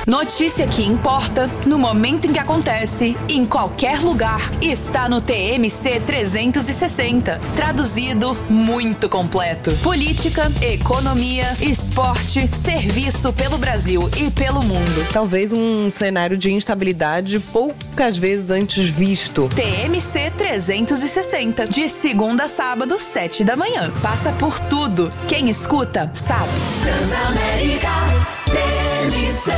Notícia que importa, no momento em que acontece, em qualquer lugar, está no TMC 360. Traduzido, muito completo. Política, economia, esporte, serviço pelo Brasil e pelo mundo. Talvez um cenário de instabilidade poucas vezes antes visto. TMC 360, de segunda a sábado, 7 da manhã. Passa por tudo. Quem escuta, sabe. Transamérica, TMC.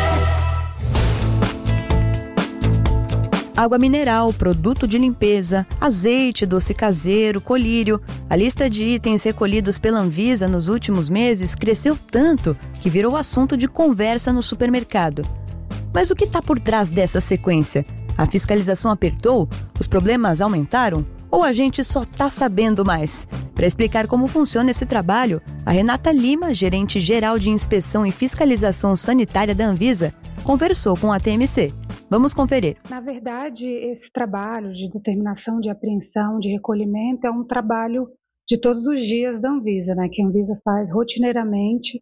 Água mineral, produto de limpeza, azeite, doce caseiro, colírio. A lista de itens recolhidos pela Anvisa nos últimos meses cresceu tanto que virou assunto de conversa no supermercado. Mas o que está por trás dessa sequência? A fiscalização apertou? Os problemas aumentaram? Ou a gente só está sabendo mais? Para explicar como funciona esse trabalho, a Renata Lima, gerente geral de inspeção e fiscalização sanitária da Anvisa, conversou com a TMC. Vamos conferir. Na verdade, esse trabalho de determinação, de apreensão, de recolhimento é um trabalho de todos os dias da Anvisa, né? Que a Anvisa faz rotineiramente.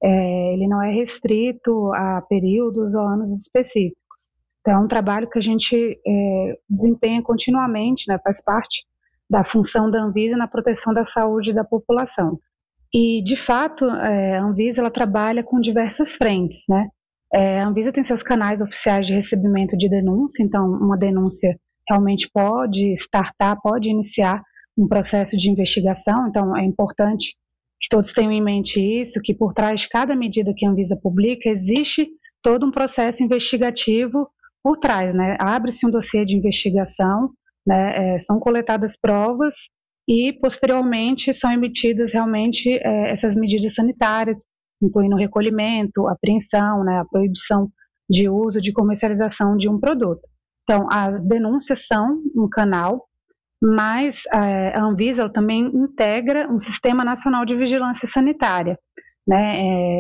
Ele não é restrito a períodos ou anos específicos. Então, é um trabalho que a gente desempenha continuamente, né? Faz parte da função da Anvisa na proteção da saúde da população. E, de fato, a Anvisa ela trabalha com diversas frentes, né? A Anvisa tem seus canais oficiais de recebimento de denúncia, então uma denúncia realmente pode iniciar um processo de investigação, então é importante que todos tenham em mente isso, que por trás de cada medida que a Anvisa publica existe todo um processo investigativo por trás, né? Abre-se um dossiê de investigação, né? São coletadas provas e posteriormente são emitidas realmente essas medidas sanitárias, incluindo o recolhimento, a apreensão, né, a proibição de uso, de comercialização de um produto. Então, as denúncias são um canal, mas a Anvisa também integra um Sistema Nacional de Vigilância Sanitária, né,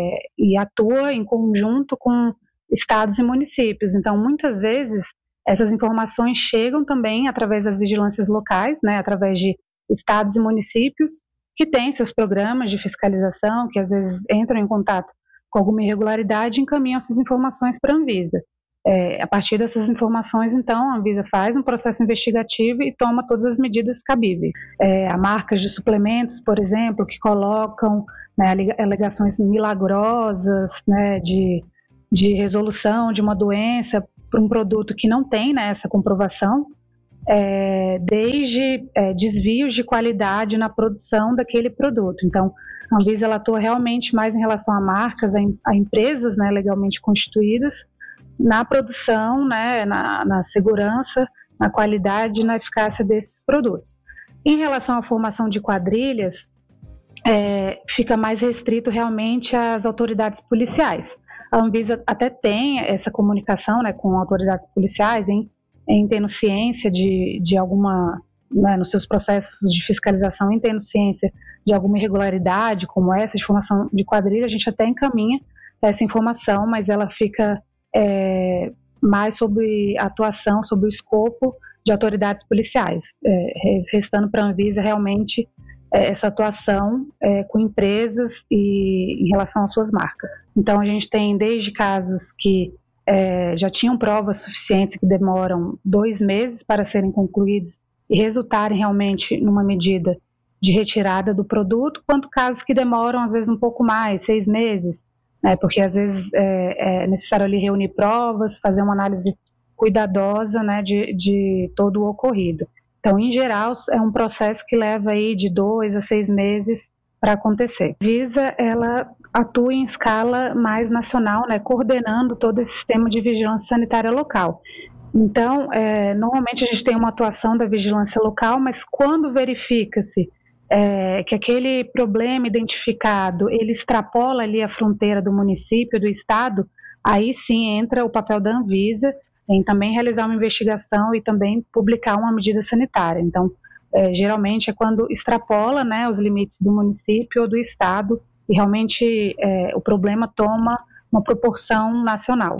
e atua em conjunto com estados e municípios. Então, muitas vezes, essas informações chegam também através das vigilâncias locais, né, através de estados e municípios, que têm seus programas de fiscalização, que às vezes entram em contato com alguma irregularidade e encaminham essas informações para a Anvisa. A partir dessas informações, então, a Anvisa faz um processo investigativo e toma todas as medidas cabíveis. Há marcas de suplementos, por exemplo, que colocam, né, alegações milagrosas, né, de resolução de uma doença para um produto que não tem, né, essa comprovação, desde desvios de qualidade na produção daquele produto. Então, a Anvisa ela atua realmente mais em relação a marcas, a empresas, né, legalmente constituídas, na produção, né, na segurança, na qualidade e na eficácia desses produtos. Em relação à formação de quadrilhas, fica mais restrito realmente às autoridades policiais. A Anvisa até tem essa comunicação, né, com autoridades policiais em tendo ciência de alguma, né, nos seus processos de fiscalização, em tendo ciência de alguma irregularidade, como essa de formação de quadrilha, a gente até encaminha essa informação, mas ela fica mais sobre a atuação, sobre o escopo de autoridades policiais, restando para a Anvisa realmente essa atuação com empresas e em relação às suas marcas. Então, a gente tem desde casos que já tinham provas suficientes que demoram 2 meses para serem concluídos e resultarem realmente numa medida de retirada do produto, quanto casos que demoram às vezes um pouco mais, 6 meses, né, porque às vezes é necessário ali reunir provas, fazer uma análise cuidadosa, né, de todo o ocorrido. Então, em geral, é um processo que leva aí de 2 a 6 meses para acontecer. A Anvisa, ela atua em escala mais nacional, né, coordenando todo esse sistema de vigilância sanitária local. Então, normalmente a gente tem uma atuação da vigilância local, mas quando verifica-se que aquele problema identificado, ele extrapola ali a fronteira do município, do estado, aí sim entra o papel da Anvisa em também realizar uma investigação e também publicar uma medida sanitária. Então, geralmente é quando extrapola, né, os limites do município ou do estado e realmente o problema toma uma proporção nacional.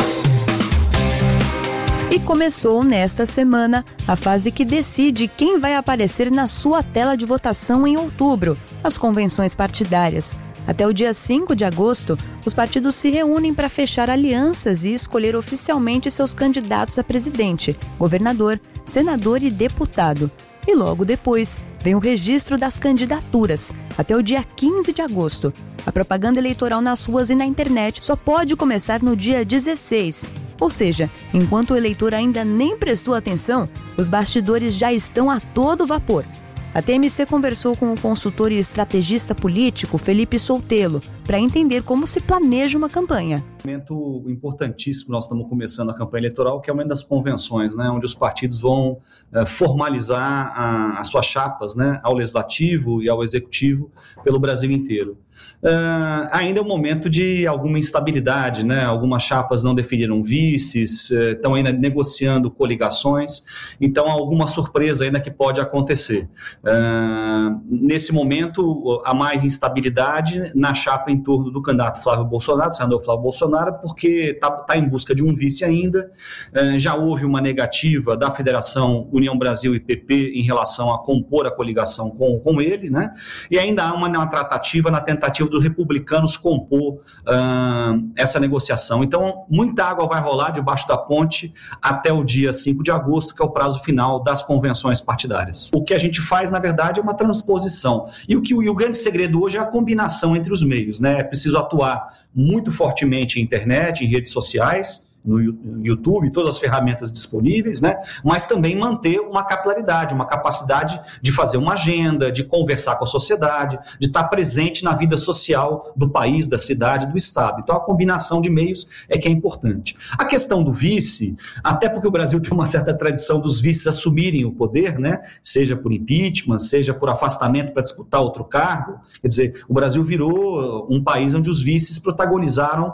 E começou nesta semana a fase que decide quem vai aparecer na sua tela de votação em outubro, as convenções partidárias. Até o dia 5 de agosto, os partidos se reúnem para fechar alianças e escolher oficialmente seus candidatos a presidente, governador, senador e deputado. E logo depois, vem o registro das candidaturas, até o dia 15 de agosto. A propaganda eleitoral nas ruas e na internet só pode começar no dia 16. Ou seja, enquanto o eleitor ainda nem prestou atenção, os bastidores já estão a todo vapor. A TMC conversou com o consultor e estrategista político Felipe Soltelo para entender como se planeja uma campanha. Um momento importantíssimo, nós estamos começando a campanha eleitoral, que é o momento das convenções, né, onde os partidos vão formalizar as suas chapas, né, ao legislativo e ao executivo pelo Brasil inteiro. Ainda é um momento de alguma instabilidade, né? Algumas chapas não definiram vices, estão ainda negociando coligações, então há alguma surpresa ainda que pode acontecer. Nesse momento, há mais instabilidade na chapa em torno do candidato Flávio Bolsonaro, do senador Flávio Bolsonaro, porque está em busca de um vice ainda. Já houve uma negativa da Federação União Brasil e PP em relação a compor a coligação com ele, né? E ainda há uma tratativa na tentativa dos republicanos compor essa negociação. Então, muita água vai rolar debaixo da ponte até o dia 5 de agosto, que é o prazo final das convenções partidárias. O que a gente faz, na verdade, é uma transposição. E o grande segredo hoje é a combinação entre os meios, né? É preciso atuar muito fortemente em internet, em redes sociais, no YouTube, todas as ferramentas disponíveis, né? Mas também manter uma capilaridade, uma capacidade de fazer uma agenda, de conversar com a sociedade, de estar presente na vida social do país, da cidade, do estado. Então a combinação de meios é que é importante. A questão do vice, até porque o Brasil tem uma certa tradição dos vices assumirem o poder, né? Seja por impeachment, seja por afastamento para disputar outro cargo, quer dizer, o Brasil virou um país onde os vices protagonizaram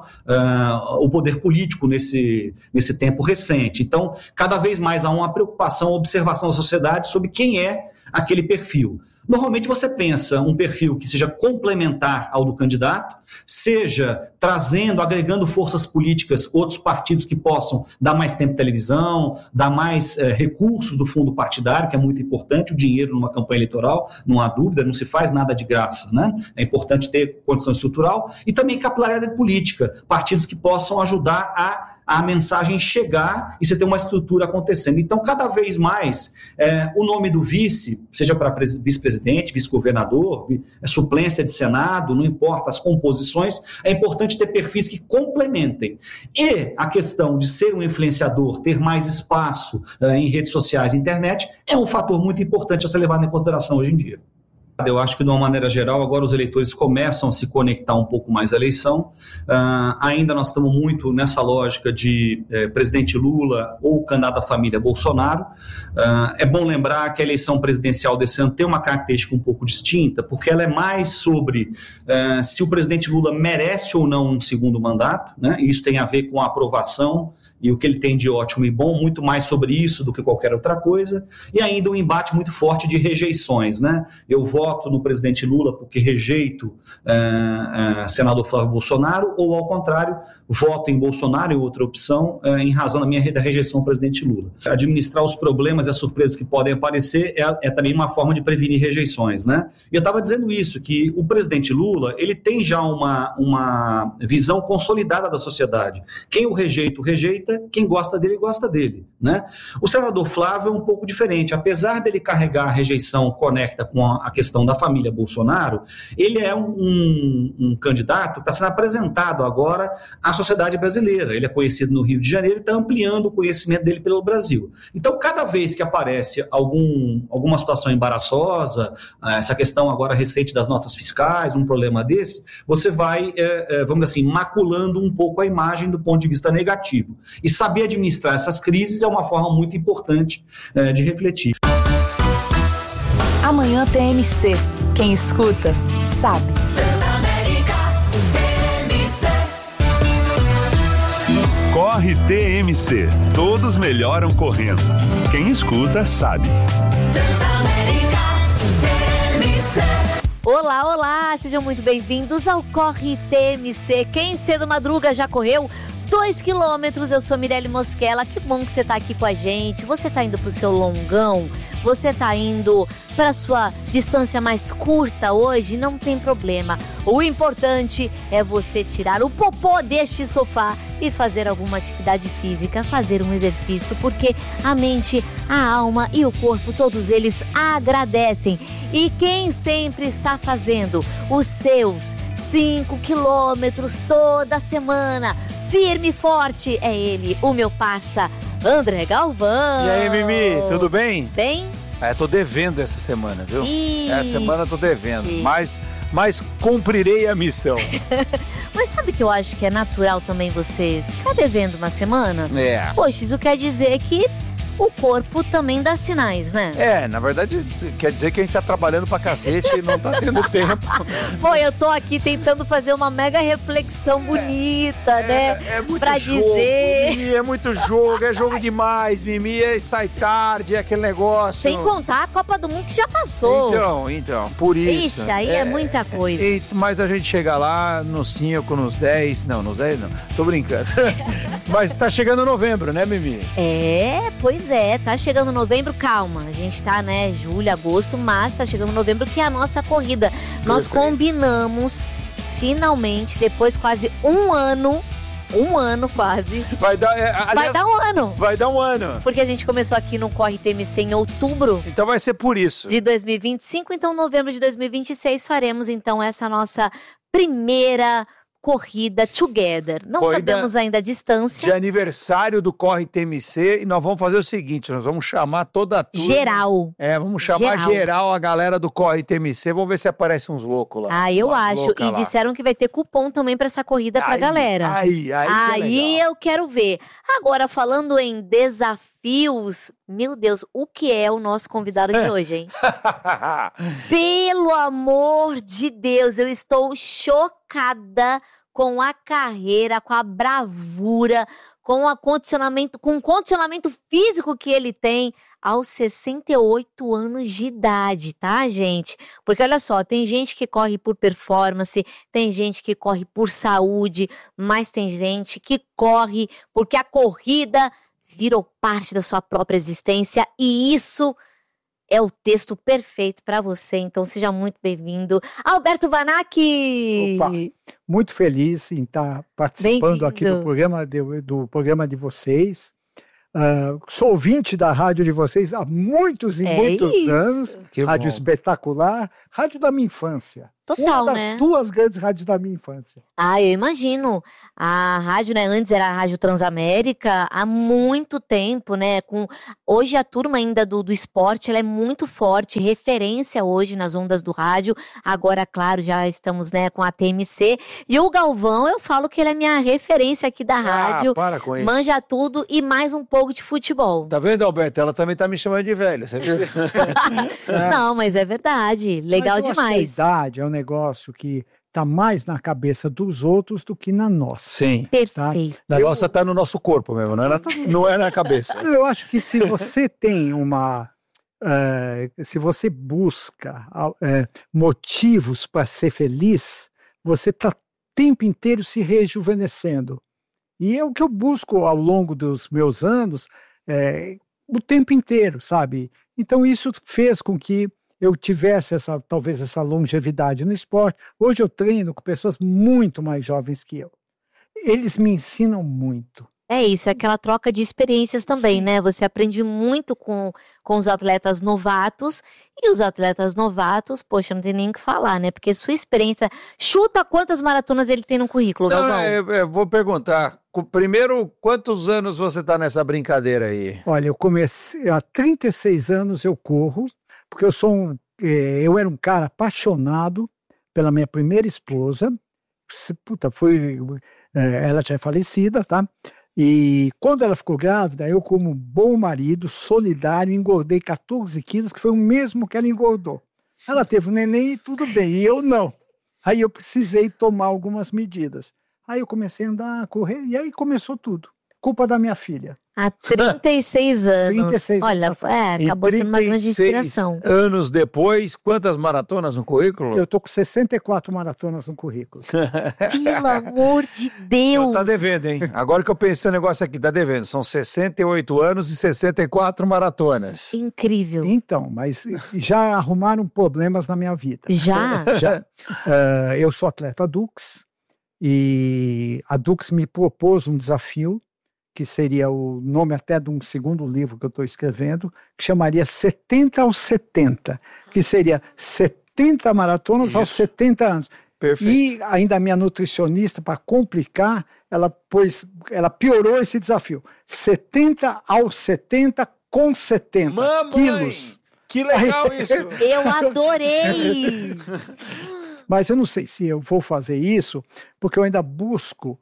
o poder político nesse tempo recente. Então, cada vez mais há uma preocupação, observação da sociedade sobre quem é aquele perfil. Normalmente você pensa um perfil que seja complementar ao do candidato, seja trazendo, agregando forças políticas, outros partidos que possam dar mais tempo de televisão, dar mais recursos do fundo partidário, que é muito importante, o dinheiro numa campanha eleitoral, não há dúvida, não se faz nada de graça, né? É importante ter condição estrutural e também capilaridade política, partidos que possam ajudar a mensagem chegar e você ter uma estrutura acontecendo. Então, cada vez mais, o nome do vice, seja para vice-presidente, vice-governador, suplência de Senado, não importa as composições, é importante ter perfis que complementem. E a questão de ser um influenciador, ter mais espaço em redes sociais e internet, é um fator muito importante a ser levado em consideração hoje em dia. Eu acho que, de uma maneira geral, agora os eleitores começam a se conectar um pouco mais à eleição. Ainda nós estamos muito nessa lógica de presidente Lula ou candidato da família Bolsonaro. É bom lembrar que a eleição presidencial desse ano tem uma característica um pouco distinta, porque ela é mais sobre se o presidente Lula merece ou não um segundo mandato, né? E isso tem a ver com a aprovação e o que ele tem de ótimo e bom, muito mais sobre isso do que qualquer outra coisa, e ainda um embate muito forte de rejeições, né? Eu voto no presidente Lula porque rejeito senador Flávio Bolsonaro, ou ao contrário, voto em Bolsonaro, e outra opção, em razão da rejeição ao presidente Lula. Administrar os problemas e as surpresas que podem aparecer é também uma forma de prevenir rejeições, né? E eu estava dizendo isso, que o presidente Lula, ele tem já uma visão consolidada da sociedade. Quem o rejeita, quem gosta dele, né? O senador Flávio é um pouco diferente. Apesar dele carregar a rejeição conecta com a questão da família Bolsonaro, ele é um candidato que está sendo apresentado agora à sociedade brasileira. Ele é conhecido no Rio de Janeiro e está ampliando o conhecimento dele pelo Brasil. Então, cada vez que aparece alguma situação embaraçosa, essa questão agora recente das notas fiscais, um problema desse, você vai, vamos dizer assim, maculando um pouco a imagem do ponto de vista negativo. E saber administrar essas crises é uma forma muito importante de refletir. Amanhã TMC. Quem escuta, sabe. Corre TMC. Todos melhoram correndo. Quem escuta, sabe. Olá, olá! Sejam muito bem-vindos ao Corre TMC. Quem cedo madruga já correu 2 quilômetros? Eu sou Mirelle Mosquela. Que bom que você está aqui com a gente. Você está indo para o seu longão? Você tá indo para sua distância mais curta hoje? Não tem problema. O importante é você tirar o popô deste sofá e fazer alguma atividade física, fazer um exercício, porque a mente, a alma e o corpo, todos eles agradecem. E quem sempre está fazendo os seus 5 quilômetros toda semana, firme e forte, é ele, o meu parça, André Galvão. E aí, Mimi, tudo bem? Bem? Tô devendo essa semana, viu? Ixi. Essa semana eu tô devendo, mas cumprirei a missão. Mas sabe que eu acho que é natural também você ficar devendo uma semana? É. Poxa, isso quer dizer que o corpo também dá sinais, né? Na verdade, quer dizer que a gente tá trabalhando pra cacete e não tá tendo tempo. Pô, eu tô aqui tentando fazer uma mega reflexão bonita, né? É muito pra jogo, dizer... Mimi, é muito jogo, é jogo demais, Mimi, sai tarde, é aquele negócio. Sem contar a Copa do Mundo que já passou. Então, por isso. Ixi, aí é muita coisa. Mas a gente chega lá nos 5, nos 10, não, nos 10 não, tô brincando. Mas tá chegando novembro, né, Mimi? Pois é, tá chegando novembro, calma, a gente tá, né, julho, agosto, mas tá chegando novembro que é a nossa corrida. Nós combinamos, finalmente, depois quase um ano quase. Vai dar um ano. Vai dar um ano. Porque a gente começou aqui no Corre TMC em outubro. Então vai ser por isso. De 2025, então novembro de 2026 faremos então essa nossa primeira corrida together. Não sabemos ainda a distância. De aniversário do Corre TMC, e nós vamos fazer o seguinte, nós vamos chamar toda a turma. Geral. Vamos chamar geral a galera do Corre TMC, vamos ver se aparece uns loucos lá. Eu acho, e disseram que vai ter cupom também pra essa corrida pra galera. Aí eu quero ver. Agora, falando em desafios, meu Deus, o que é o nosso convidado de hoje, hein? Pelo amor de Deus, eu estou chocada com a carreira, com a bravura, com o condicionamento físico que ele tem aos 68 anos de idade, tá, gente? Porque olha só, tem gente que corre por performance, tem gente que corre por saúde, mas tem gente que corre porque a corrida virou parte da sua própria existência, e isso é o texto perfeito para você. Então seja muito bem-vindo, Alberto Vanacchi. Opa, muito feliz em estar participando aqui do programa de vocês. Sou ouvinte da rádio de vocês há muitos e muitos anos. Rádio espetacular, rádio da minha infância. Total, uma das duas grandes rádios da minha infância. Eu imagino. A rádio, né, antes era a Rádio Transamérica, há muito tempo, né? Hoje a turma ainda do esporte, ela é muito forte, referência hoje nas ondas do rádio. Agora, claro, já estamos, né, com a TMC. E o Galvão, eu falo que ele é minha referência aqui da rádio. Para com isso. Manja tudo e mais um pouco de futebol. Tá vendo, Alberto? Ela também tá me chamando de velho. Você viu? Não, mas é verdade. Legal mas eu demais. Acho que a idade é um negócio que tá mais na cabeça dos outros do que na nossa. Sim. Perfeito. A nossa tá no nosso corpo mesmo, não é na cabeça. Eu acho que se você tem se você busca motivos para ser feliz, você tá o tempo inteiro se rejuvenescendo. E é o que eu busco ao longo dos meus anos, o tempo inteiro, sabe? Então isso fez com que eu tivesse talvez essa longevidade no esporte. Hoje eu treino com pessoas muito mais jovens que eu. Eles me ensinam muito. É isso, é aquela troca de experiências também, sim, né? Você aprende muito com os atletas novatos, e os atletas novatos, poxa, não tem nem o que falar, né? Porque sua experiência... Chuta quantas maratonas ele tem no currículo, Galvão? Eu vou perguntar. Primeiro, quantos anos você está nessa brincadeira aí? Olha, eu comecei... Há 36 anos eu corro, porque eu era um cara apaixonado pela minha primeira esposa. Ela já é falecida, tá? E quando ela ficou grávida, eu, como bom marido, solidário, engordei 14 quilos, que foi o mesmo que ela engordou. Ela teve um neném e tudo bem, e eu não. Aí eu precisei tomar algumas medidas. Aí eu comecei a andar, a correr, e aí começou tudo. culpa da minha filha. Há 36 anos. 36 Olha, acabou sendo uma grande inspiração. Anos depois, quantas maratonas no currículo? Eu tô com 64 maratonas no currículo. Pelo amor de Deus! Tá devendo, hein? Agora que eu pensei no negócio aqui, tá devendo. São 68 anos e 64 maratonas. Incrível. Então, mas já arrumaram problemas na minha vida. Já? Já. Eu sou atleta Dux e a Dux me propôs um desafio que seria o nome até de um segundo livro que eu estou escrevendo, que chamaria 70 aos 70, que seria 70 maratonas aos 70 anos. Perfeito. E ainda a minha nutricionista, para complicar, ela piorou esse desafio. 70 aos 70 com 70 quilos. Que legal isso! Eu adorei! Mas eu não sei se eu vou fazer isso, porque eu ainda busco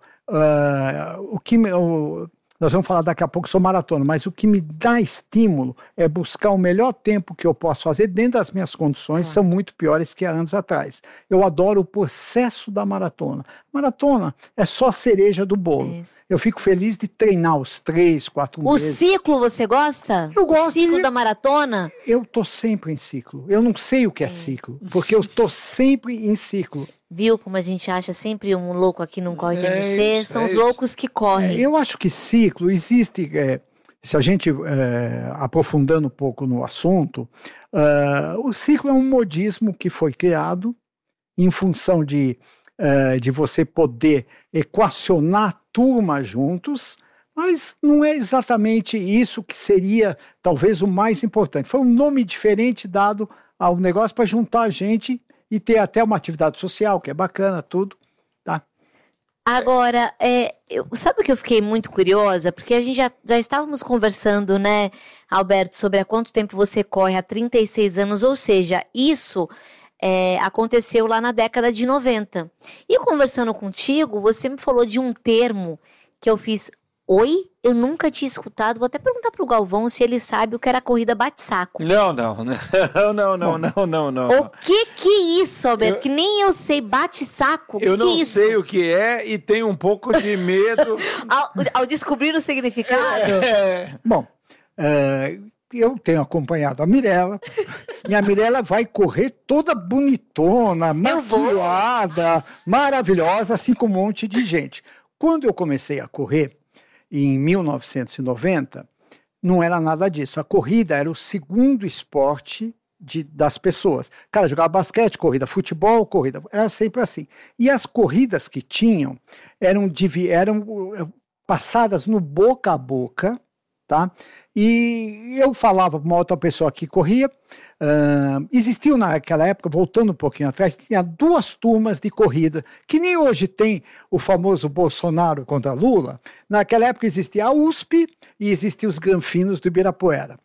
nós vamos falar daqui a pouco sobre maratona, mas o que me dá estímulo é buscar o melhor tempo que eu posso fazer dentro das minhas condições, são muito piores que há anos atrás. Eu adoro o processo da maratona. Maratona é só a cereja do bolo. Eu fico feliz de treinar os 3, 4 meses. O ciclo você gosta? Eu gosto. O ciclo da maratona? Eu tô sempre em ciclo. Eu não sei o que é ciclo, porque eu tô sempre em ciclo. Viu como a gente acha sempre um louco aqui no Corre TMC? São os loucos que correm. Eu acho que ciclo existe, se a gente aprofundando um pouco no assunto, o ciclo é um modismo que foi criado em função de você poder equacionar turmas juntos, mas não é exatamente isso que seria talvez o mais importante. Foi um nome diferente dado ao negócio para juntar a gente e ter até uma atividade social, que é bacana, tudo, tá? Agora, sabe o que eu fiquei muito curiosa? Porque a gente já estávamos conversando, né, Alberto, sobre há quanto tempo você corre, há 36 anos, ou seja, isso aconteceu lá na década de 90. E conversando contigo, você me falou de um termo que eu fiz... Oi? Eu nunca tinha escutado. Vou até perguntar pro Galvão se ele sabe o que era a corrida bate-saco. Não. O que é isso, Alberto? Que nem eu sei, bate-saco. Eu não sei o que é e tenho um pouco de medo. Ao descobrir o significado? Bom, eu tenho acompanhado a Mirella, e a Mirella vai correr toda bonitona, maquiada, maravilhosa, assim como um monte de gente. Quando eu comecei a correr, em 1990, não era nada disso. A corrida era o segundo esporte das pessoas. Cara, jogava basquete, corrida, futebol, corrida. Era sempre assim. E as corridas que tinham eram passadas no boca a boca, tá? E eu falava para uma outra pessoa que corria. Existiam naquela época, voltando um pouquinho atrás, tinha 2 turmas de corrida, que nem hoje tem o famoso Bolsonaro contra Lula. Naquela época existia a USP e existiam os Granfinos do Ibirapuera.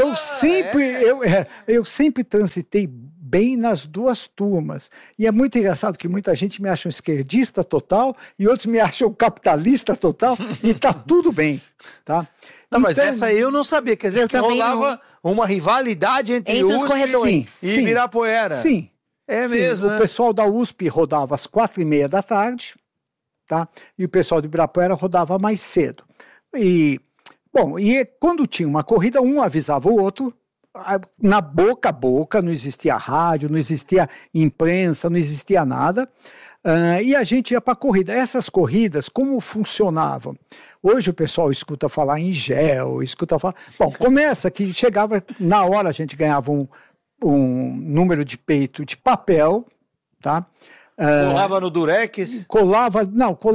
Eu sempre transitei bem nas 2 turmas. E é muito engraçado que muita gente me acha um esquerdista total e outros me acham um capitalista total e tá tudo bem, tá? Não, mas essa aí eu não sabia. Quer dizer, que rolava uma rivalidade entre os corredores e Ibirapuera. Sim. É mesmo, O pessoal da USP rodava às 4h30 da tarde, tá? E o pessoal de Ibirapuera rodava mais cedo. E quando tinha uma corrida, um avisava o outro, na boca a boca, não existia rádio, não existia imprensa, não existia nada. E a gente ia para a corrida. Essas corridas, como funcionavam? Hoje o pessoal escuta falar em gel, escuta falar... Bom, começa que chegava, na hora a gente ganhava um número de peito de papel, tá? Colava no Durex? Colava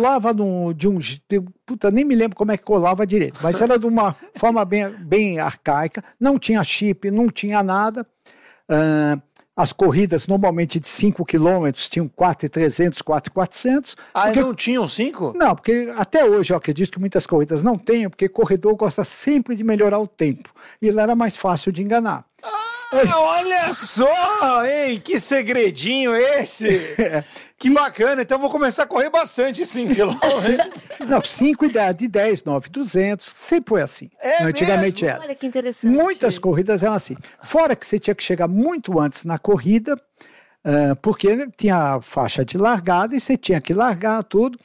puta, nem me lembro como é que colava direito, mas era de uma forma bem arcaica, não tinha chip, não tinha nada. As corridas normalmente de 5 quilômetros tinham 4.300, 4.400. Não tinham 5? Não, porque até hoje eu acredito que muitas corridas não tenham, porque corredor gosta sempre de melhorar o tempo. E lá era mais fácil de enganar. Olha só, hein? Que segredinho esse! Que bacana, então eu vou começar a correr bastante 5 quilômetros. Não, 5 de 10, 9, 200, sempre foi assim. Antigamente mesmo? era. Olha que interessante. Muitas corridas eram assim. Fora que você tinha que chegar muito antes na corrida, porque tinha a faixa de largada e você tinha que largar tudo.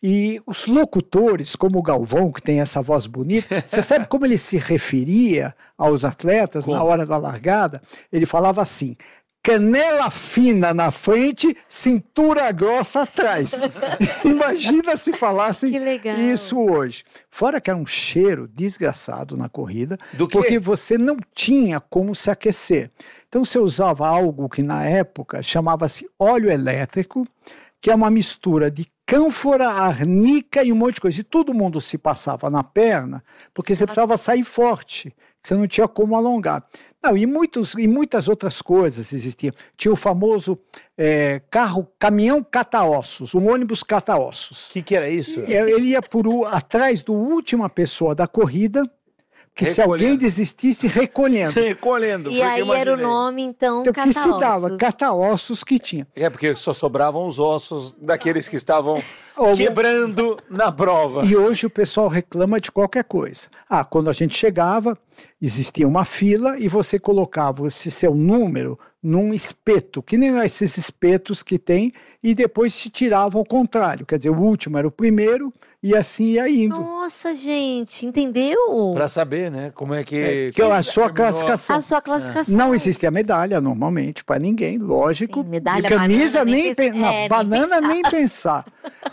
E os locutores, como o Galvão, que tem essa voz bonita, você sabe como ele se referia aos atletas na hora da largada? Ele falava assim: canela fina na frente, cintura grossa atrás. Imagina se falassem isso hoje. Fora que era um cheiro desgraçado na corrida, porque você não tinha como se aquecer. Então você usava algo que na época chamava-se óleo elétrico, que é uma mistura de cânfora, arnica e um monte de coisa. E todo mundo se passava na perna, porque você precisava sair forte, você não tinha como alongar. Não, e muitas outras coisas existiam. Tinha o famoso caminhão cata-ossos, um ônibus cata-ossos. O que era isso? Ele ia atrás da última pessoa da corrida, que se alguém desistisse, recolhendo. E aí era o nome, então, que se dava, cata-ossos que tinha. Porque só sobravam os ossos daqueles que estavam quebrando na prova. E hoje o pessoal reclama de qualquer coisa. Quando a gente chegava, existia uma fila e você colocava esse seu número num espeto, que nem esses espetos que tem, e depois se tirava ao contrário. Quer dizer, o último era o primeiro e assim ia indo. Nossa, gente, entendeu? Pra saber, né? Como é que... a sua classificação. A sua classificação. Não existe a medalha, normalmente, para ninguém, lógico. Sim, medalha, de camisa, banana, nem pensar.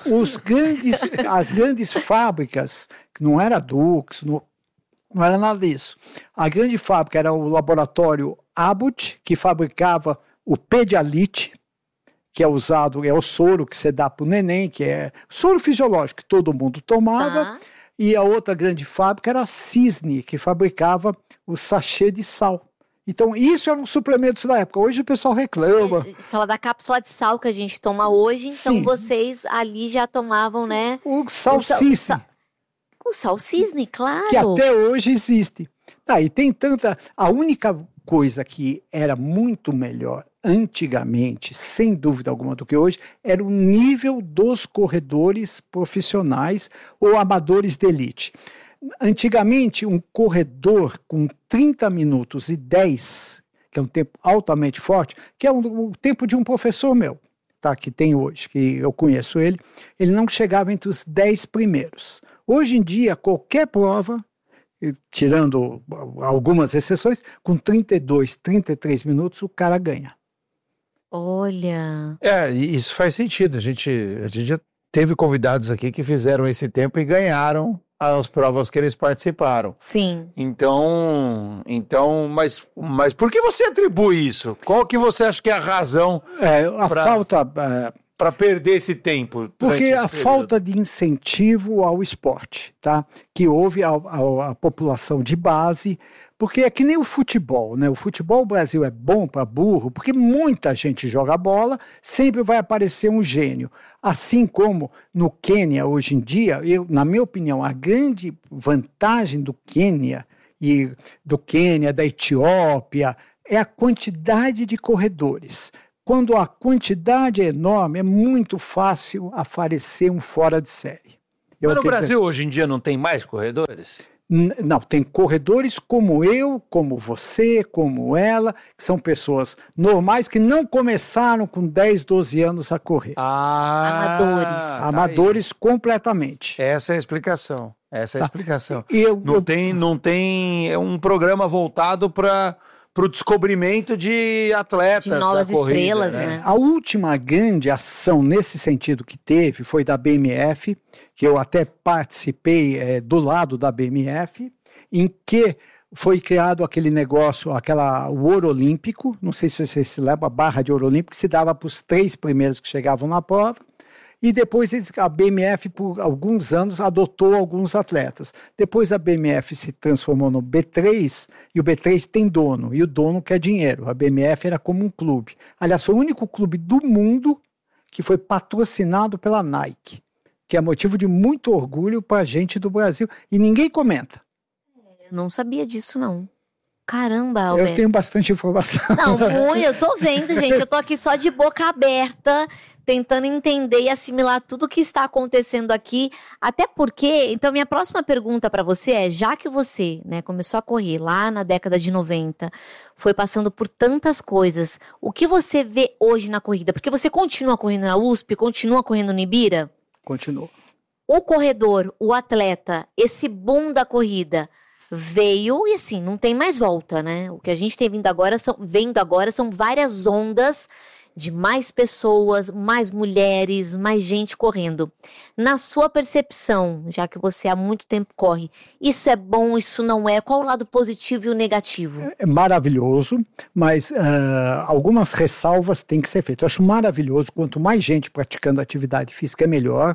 As grandes fábricas, que não era Dux, não era nada disso. A grande fábrica era o laboratório Abbott, que fabricava o Pedialyte, que é usado, é o soro que você dá para o neném, que é soro fisiológico que todo mundo tomava. E a outra grande fábrica era a Cisne, que fabricava o sachê de sal. Então, isso eram suplementos da época. Hoje o pessoal reclama. Fala da cápsula de sal que a gente toma hoje, então Sim. Vocês ali já tomavam, né? O sal cisne. O sal cisne, claro. Que até hoje existe. E tem tanta... A única coisa que era muito melhor antigamente, sem dúvida alguma do que hoje, era o nível dos corredores profissionais ou amadores de elite. Antigamente, um corredor com 30 minutos e 10, que é um tempo altamente forte, que é o tempo de um professor meu, que tem hoje, que eu conheço ele não chegava entre os 10 primeiros. Hoje em dia, qualquer prova, tirando algumas exceções, com 32, 33 minutos, o cara ganha. Olha... isso faz sentido. A gente já teve convidados aqui que fizeram esse tempo e ganharam as provas que eles participaram. Sim. Então, mas por que você atribui isso? Qual que você acha que é a razão para perder esse tempo? Porque a falta de incentivo ao esporte, que houve a população de base, porque é que nem o futebol, né? O futebol no Brasil é bom para burro, porque muita gente joga bola, sempre vai aparecer um gênio. Assim como no Quênia, hoje em dia, na minha opinião, a grande vantagem do Quênia, da Etiópia, é a quantidade de corredores. Quando a quantidade é enorme, é muito fácil aparecer um fora de série. Mas no Brasil, hoje em dia, não tem mais corredores? Não, tem corredores como eu, como você, como ela, que são pessoas normais que não começaram com 10, 12 anos a correr. Amadores completamente. Essa é a explicação. Não tem um programa voltado para o descobrimento de atletas, de novas da corrida, estrelas, né? A última grande ação nesse sentido que teve foi da BMF, que eu até participei do lado da BMF, em que foi criado aquele negócio, o ouro olímpico, não sei se você se lembra, a barra de ouro olímpico, que se dava para os 3 primeiros que chegavam na prova, e depois a BMF, por alguns anos, adotou alguns atletas. Depois a BMF se transformou no B3, e o B3 tem dono, e o dono quer dinheiro. A BMF era como um clube. Aliás, foi o único clube do mundo que foi patrocinado pela Nike, que é motivo de muito orgulho para a gente do Brasil, e ninguém comenta. Eu não sabia disso, não. Caramba, Alberto. Eu tenho bastante informação. Não, eu tô vendo, gente. Eu tô aqui só de boca aberta, tentando entender e assimilar tudo o que está acontecendo aqui. Até porque, então minha próxima pergunta para você é, já que você, né, começou a correr lá na década de 90, foi passando por tantas coisas, o que você vê hoje na corrida? Porque você continua correndo na USP, continua correndo no Ibira? Continuo. o corredor, o atleta, esse boom da corrida veio e assim, não tem mais volta, né? O que a gente tem vendo agora são várias ondas de mais pessoas, mais mulheres, mais gente correndo. Na sua percepção, já que você há muito tempo corre, isso é bom, isso não é? Qual o lado positivo e o negativo? É maravilhoso, mas algumas ressalvas têm que ser feitas. Eu acho maravilhoso, quanto mais gente praticando atividade física é melhor.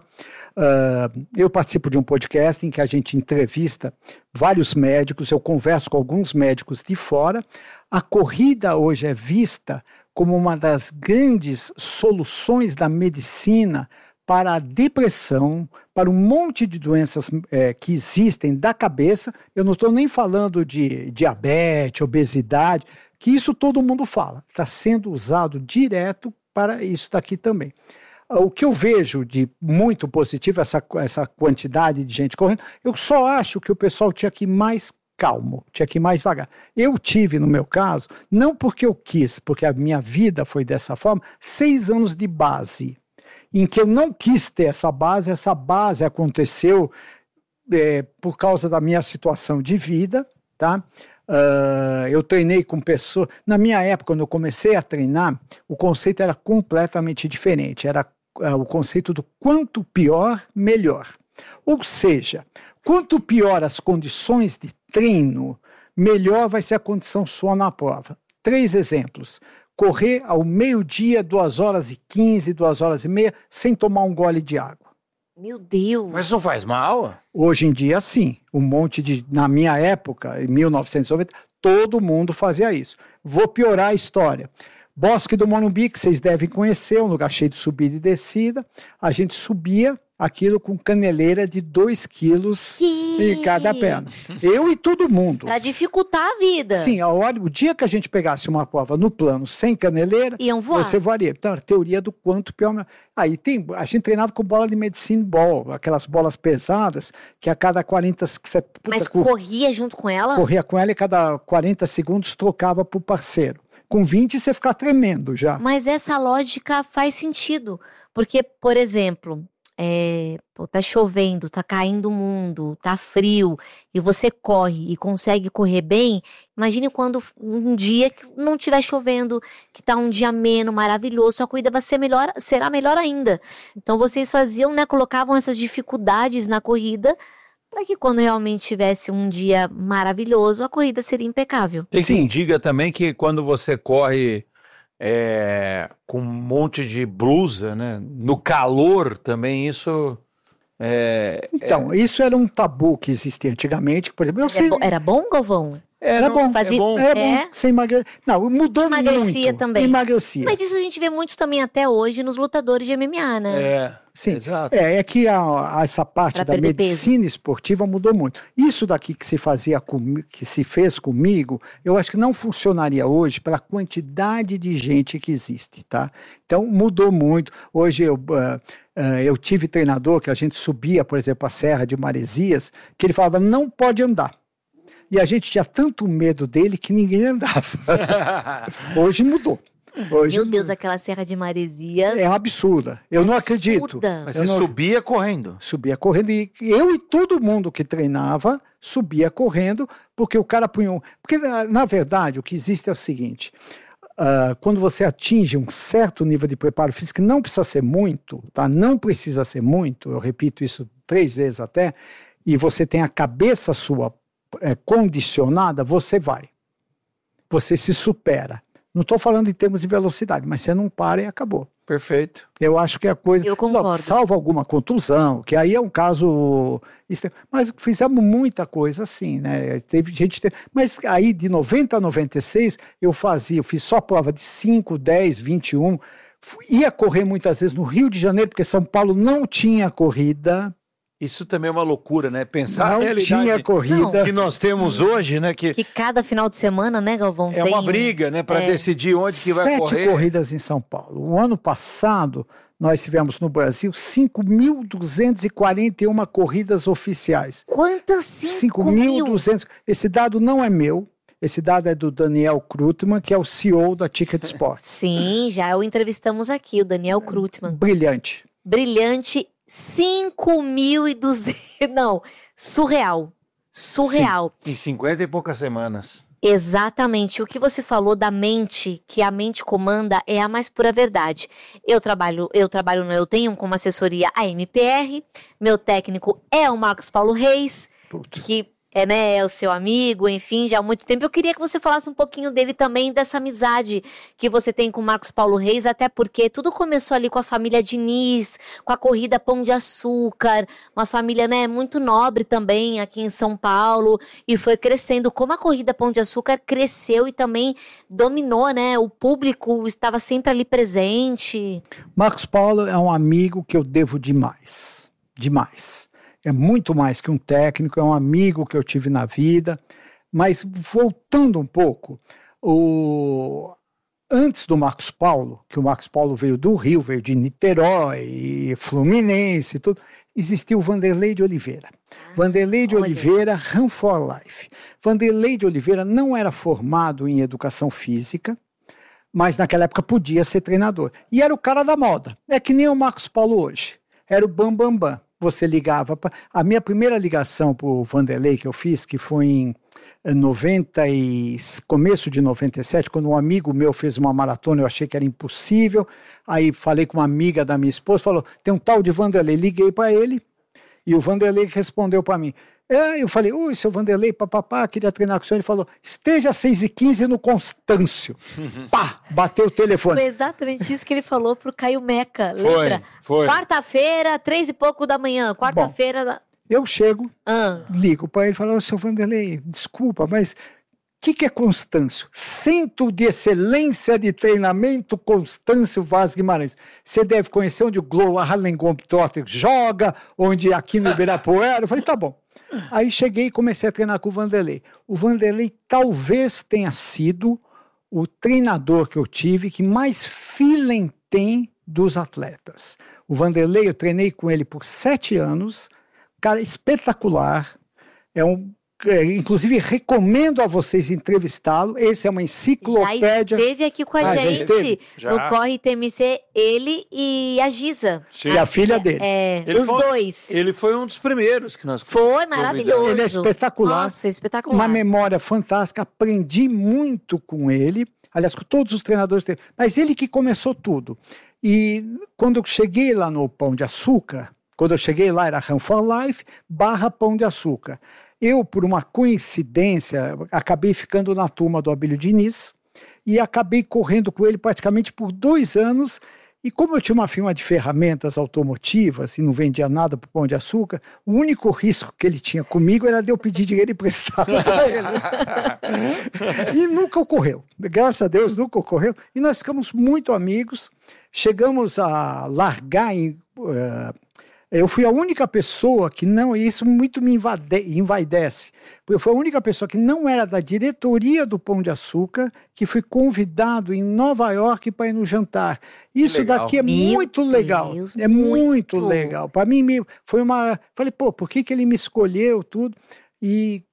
Eu participo de um podcast em que a gente entrevista vários médicos, eu converso com alguns médicos de fora. A corrida hoje é vista como uma das grandes soluções da medicina para a depressão, para um monte de doenças que existem da cabeça. Eu não estou nem falando de diabetes, obesidade, que isso todo mundo fala. Está sendo usado direto para isso daqui também. O que eu vejo de muito positivo, essa quantidade de gente correndo, eu só acho que o pessoal tinha que ir mais calmo, tinha que ir mais devagar. Eu tive, no meu caso, não porque eu quis, porque a minha vida foi dessa forma, 6 anos de base, em que eu não quis ter essa base aconteceu por causa da minha situação de vida, tá? Eu treinei com pessoas. Na minha época, quando eu comecei a treinar, o conceito era completamente diferente. Era o conceito do quanto pior, melhor. Ou seja, quanto pior as condições de treino, melhor vai ser a condição sua na prova. 3 exemplos. Correr ao meio-dia, 2h15, 2h30, sem tomar um gole de água. Meu Deus! Mas não faz mal? Hoje em dia, sim. Na minha época, em 1990, todo mundo fazia isso. Vou piorar a história. Bosque do Morumbi, que vocês devem conhecer, um lugar cheio de subida e descida. A gente subia aquilo com caneleira de 2 quilos em cada perna. Eu e todo mundo. Para dificultar a vida. Sim, o dia que a gente pegasse uma prova no plano sem caneleira, você voaria. Então, a teoria do quanto pior. Aí a gente treinava com bola de medicine ball, aquelas bolas pesadas, que a cada 40... Mas corria junto com ela? Corria com ela e cada 40 segundos trocava pro parceiro. Com 20 você fica tremendo já. Mas essa lógica faz sentido. Porque, por exemplo... tá chovendo, tá caindo o mundo, tá frio, e você corre e consegue correr bem. Imagine quando um dia que não estiver chovendo, que tá um dia ameno, maravilhoso, sua corrida será melhor ainda. Então vocês faziam, né, colocavam essas dificuldades na corrida para que quando realmente tivesse um dia maravilhoso, a corrida seria impecável. Tem quem diga também que quando você corre com um monte de blusa, né? No calor também isso... isso era um tabu que existia antigamente. Por exemplo, era bom, Galvão? Era bom. Fazia... É bom. Sem Não, mudou muito. Emagrecia também. Emagrecia. Mas isso a gente vê muito também até hoje nos lutadores de MMA, né? Sim, exato. É que essa parte da medicina esportiva mudou muito. Isso daqui que se fez comigo, eu acho que não funcionaria hoje pela quantidade de gente que existe, tá? Então mudou muito. Hoje eu tive treinador que a gente subia, por exemplo, a Serra de Maresias, que ele falava, não pode andar. E a gente tinha tanto medo dele que ninguém andava. Hoje mudou. Meu Deus, aquela Serra de Maresias... É absurda. Eu não acredito. Mas você subia correndo? Subia correndo. E eu e todo mundo que treinava subia correndo, porque o cara punha... Porque, na verdade, o que existe é o seguinte... quando você atinge um certo nível de preparo físico, não precisa ser muito, tá? Não precisa ser muito, eu repito isso 3 vezes até, e você tem a cabeça sua condicionada, você vai. Você se supera. Não estou falando em termos de velocidade, mas você não para e acabou. Perfeito. Eu acho que a coisa... Eu concordo. Salvo alguma contusão, que aí é um caso... Mas fizemos muita coisa assim, né? Teve gente... Mas aí de 90 a 96, eu fiz só prova de 5, 10, 21. Ia correr muitas vezes no Rio de Janeiro, porque São Paulo não tinha corrida... Isso também é uma loucura, né? Pensar não a realidade tinha corrida que nós temos hoje, né? Que cada final de semana, né, Galvão? É uma briga, né? Para decidir onde que vai correr. 7 corridas em São Paulo. O ano passado, nós tivemos no Brasil 5.241 corridas oficiais. Quantas? 5.200. Esse dado não é meu. Esse dado é do Daniel Krutman, que é o CEO da Ticket Sports. Sim, já o entrevistamos aqui, o Daniel Krutman. Brilhante. Brilhante 5.200. Não, surreal. Surreal. Sim, em 50 e poucas semanas. Exatamente. O que você falou da mente, que a mente comanda, é a mais pura verdade. Eu tenho como assessoria a MPR, meu técnico é o Marcos Paulo Reis, que é o seu amigo, enfim, já há muito tempo. Eu queria que você falasse um pouquinho dele também, dessa amizade que você tem com o Marcos Paulo Reis, até porque tudo começou ali com a família Diniz, com a corrida Pão de Açúcar, uma família, muito nobre também aqui em São Paulo, e foi crescendo. Como a corrida Pão de Açúcar cresceu e também dominou, o público estava sempre ali presente. Marcos Paulo é um amigo que eu devo demais, demais. É muito mais que um técnico, é um amigo que eu tive na vida. Mas voltando um pouco, antes do Marcos Paulo, que o Marcos Paulo veio do Rio, veio de Niterói, Fluminense, tudo, existia o Vanderlei de Oliveira. Vanderlei de Oliveira, Run for Life. Vanderlei de Oliveira não era formado em educação física, mas naquela época podia ser treinador. E era o cara da moda. É que nem o Marcos Paulo hoje. Era o Bam Bam Bam. Você ligava. A minha primeira ligação para o Vanderlei que eu fiz, que foi em começo de 97, quando um amigo meu fez uma maratona, eu achei que era impossível. Aí falei com uma amiga da minha esposa, falou, tem um tal de Vanderlei. Liguei para ele e o Vanderlei respondeu para mim. Eu falei, oi, seu Vanderlei, papapá, queria treinar com o senhor. Ele falou, esteja às 6h15 no Constâncio. Pá, bateu o telefone. Foi exatamente isso que ele falou pro Caio Meca, lembra? Foi. Quarta-feira, 3h pouco da manhã, quarta-feira... Eu chego, ligo para ele e falo, seu Vanderlei, desculpa, mas o que é Constâncio? Centro de Excelência de Treinamento Constâncio Vaz Guimarães. Você deve conhecer onde o Harlem Globetrotter joga, onde aqui no Ibirapuera. Eu falei, tá bom. Aí cheguei e comecei a treinar com o Vanderlei. O Vanderlei talvez tenha sido o treinador que eu tive que mais feeling tem dos atletas. O Vanderlei, eu treinei com ele por 7 anos, cara espetacular, inclusive recomendo a vocês entrevistá-lo, esse é uma enciclopédia. Já esteve aqui com a gente, no Corre TMC, ele e a Giza. Sim. E a filha dele. Os dois. Ele foi um dos primeiros que nós Foi maravilhoso. Ele é espetacular. Nossa, espetacular. Uma memória fantástica, aprendi muito com ele, aliás, com todos os treinadores dele, mas ele que começou tudo. E quando eu cheguei lá no Pão de Açúcar, era Run for Life / Pão de Açúcar. Eu, por uma coincidência, acabei ficando na turma do Abílio Diniz e acabei correndo com ele praticamente por 2 anos. E como eu tinha uma firma de ferramentas automotivas e não vendia nada para o Pão de Açúcar, o único risco que ele tinha comigo era de eu pedir dinheiro emprestado para ele. E nunca ocorreu. Graças a Deus, nunca ocorreu. E nós ficamos muito amigos. Chegamos a largar eu fui a única pessoa que não, e isso muito me envaidece, porque eu fui a única pessoa que não era da diretoria do Pão de Açúcar, que fui convidado em Nova York para ir no jantar. Isso daqui é muito legal. É muito legal. Para mim, foi uma... Falei, por que ele me escolheu, tudo? E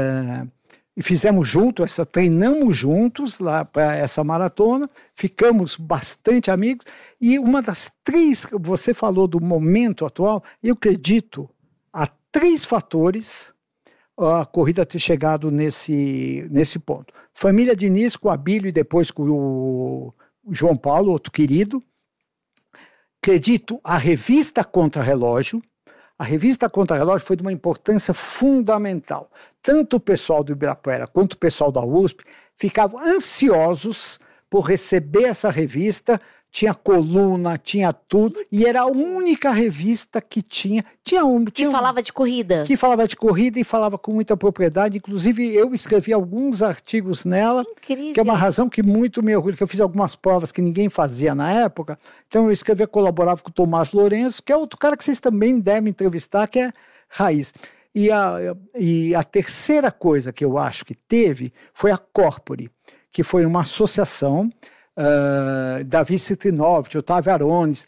fizemos treinamos juntos lá para essa maratona, ficamos bastante amigos, e uma das 3, você falou do momento atual, eu acredito, há 3 fatores a corrida ter chegado nesse ponto. Família Diniz com o Abílio e depois com o João Paulo, outro querido. Acredito, a revista Contra-Relógio. A revista Contra-Relógio foi de uma importância fundamental. Tanto o pessoal do Ibirapuera quanto o pessoal da USP ficavam ansiosos por receber essa revista. Tinha coluna, tinha tudo, e era a única revista que tinha que falava de corrida. Que falava de corrida e falava com muita propriedade. Inclusive, eu escrevi alguns artigos nela. Incrível. Que é uma razão que muito me orgulho, que eu fiz algumas provas que ninguém fazia na época. Então, eu escrevia, colaborava com o Tomás Lourenço, que é outro cara que vocês também devem entrevistar, que é raiz. E a terceira coisa que eu acho que teve foi a Corpore, que foi uma associação... Davi Citrinovich, Otávio Arones,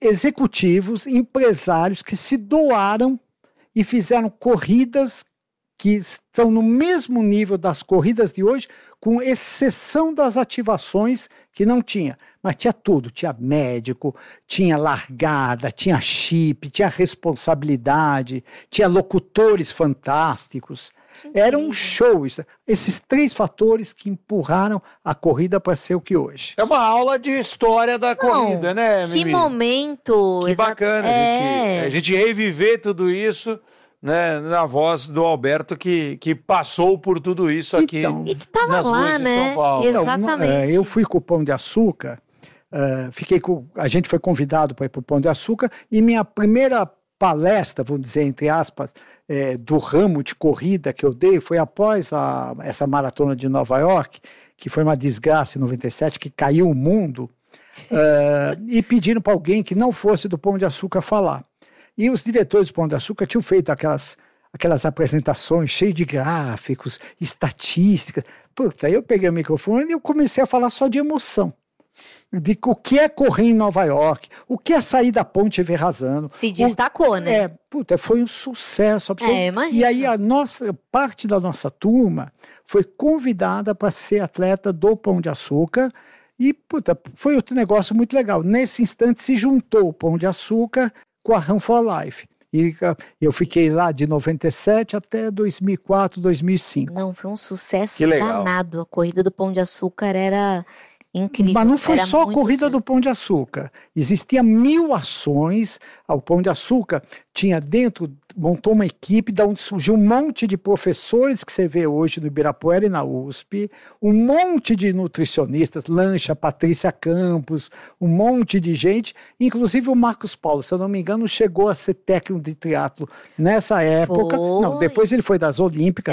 executivos, empresários que se doaram e fizeram corridas que estão no mesmo nível das corridas de hoje, com exceção das ativações que não tinha. Mas tinha tudo, tinha médico, tinha largada, tinha chip, tinha responsabilidade, tinha locutores fantásticos. Era um show isso. Esses 3 fatores que empurraram a corrida para ser o que hoje. É uma aula de história da corrida, né, Mimi? Que momento! Que bacana a gente reviver tudo isso, né, na voz do Alberto que passou por tudo isso aqui e que tava nas lá, ruas né? de São Paulo. Exatamente. Eu fui com o Pão de Açúcar, a gente foi convidado para ir para o Pão de Açúcar e minha primeira palestra, vamos dizer, entre aspas, do ramo de corrida que eu dei foi após essa maratona de Nova York, que foi uma desgraça em 97, que caiu o mundo, e pediram para alguém que não fosse do Pão de Açúcar falar. E os diretores do Pão de Açúcar tinham feito aquelas apresentações cheias de gráficos, estatísticas. Puta, eu peguei o microfone e eu comecei a falar só de emoção. De o que é correr em Nova York, o que é sair da ponte e ver rasando. Se destacou, né? Foi um sucesso absoluto. Imagina. E aí parte da nossa turma foi convidada para ser atleta do Pão de Açúcar e, foi outro negócio muito legal. Nesse instante se juntou o Pão de Açúcar com a Run for Life. E eu fiquei lá de 97 até 2004, 2005. Não, foi um sucesso legal. danado. A corrida do Pão de Açúcar era incrível. Mas não foi era só a muito corrida sucesso. do Pão de Açúcar. Existia 1000 ações. O Pão de Açúcar tinha montou uma equipe de onde surgiu um monte de professores que você vê hoje no Ibirapuera e na USP, um monte de nutricionistas, Lancha, Patrícia Campos, um monte de gente, inclusive o Marcos Paulo, se eu não me engano, chegou a ser técnico de triatlo nessa época. Não, depois ele foi das Olímpicas,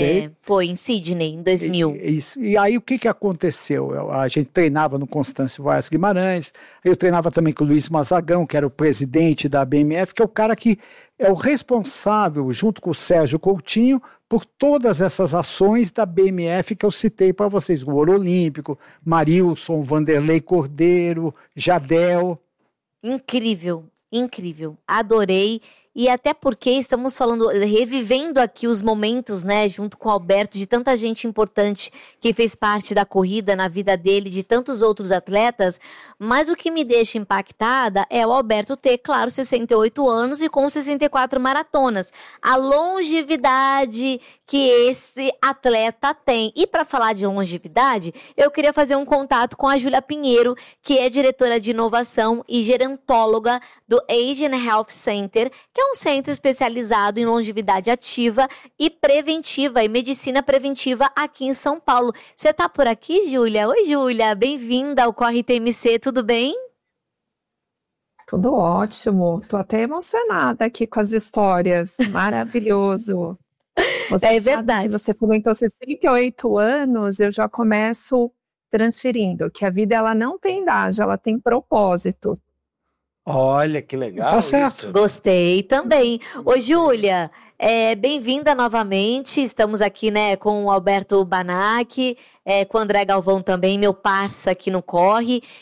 Foi em Sydney, em 2000. E aí o que aconteceu? A gente treinava no Constâncio Vaz Guimarães, eu treinava também com o Luiz Mazagão, que era o presidente da BMF, que é o cara que é o responsável, junto com o Sérgio Coutinho, por todas essas ações da BMF que eu citei para vocês. O Ouro Olímpico, Marilson, Vanderlei Cordeiro, Jadel. Incrível, incrível. Adorei. E até porque estamos falando, revivendo aqui os momentos, né, junto com o Alberto, de tanta gente importante que fez parte da corrida na vida dele, de tantos outros atletas, mas o que me deixa impactada é o Alberto ter, claro, 68 anos e com 64 maratonas. A longevidade que esse atleta tem. E para falar de longevidade, eu queria fazer um contato com a Júlia Pinheiro, que é diretora de inovação e gerontóloga do Age and Health Center, que é um centro especializado em longevidade ativa e preventiva, e medicina preventiva aqui em São Paulo. Você tá por aqui, Júlia? Oi, Júlia, bem-vinda ao Corre TMC, tudo bem? Tudo ótimo, tô até emocionada aqui com as histórias, maravilhoso. É verdade. Você comentou 68 anos, eu já começo transferindo, que a vida ela não tem idade, ela tem propósito. Olha, que legal. Tá certo. Isso. Gostei também. Ô, Júlia, bem-vinda novamente. Estamos aqui, né, com o Alberto Banac, com o André Galvão também, meu parça aqui no Corre.